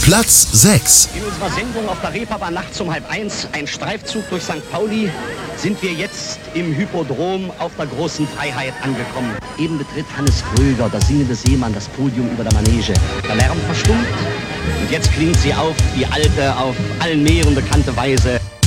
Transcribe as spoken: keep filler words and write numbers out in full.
Platz sechs. In unserer Sendung auf der Reeperbahn nachts um halb eins, ein Streifzug durch Sankt Pauli, sind wir jetzt im Hypodrom auf der großen Freiheit angekommen. Eben betritt Hannes Kröger, der singende Seemann, das Podium über der Manege. Der Lärm verstummt und jetzt klingt sie auf, die alte, auf allen Meeren bekannte Weise.